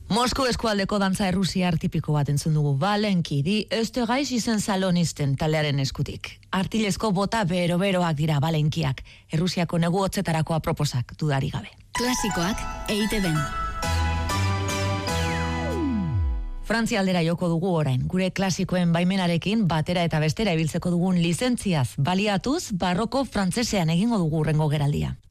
Moskau eskualdeko dantza errusiar tipiko bat entzun dugu, Valenki, di Österreich izen salonisten taldearen eskutik. Artilezko bota bero-beroak dira Valenkiak, Errusiako negu hotzetarako aproposak, dudari gabe. Klasikoak EITB-n. Frantzia aldera joko dugu orain, gure klasikoen baimenarekin batera eta bestera ibiltzeko dugun lizentziaz baliatuz barroko frantsesean egingo dugu hurrengo geraldia.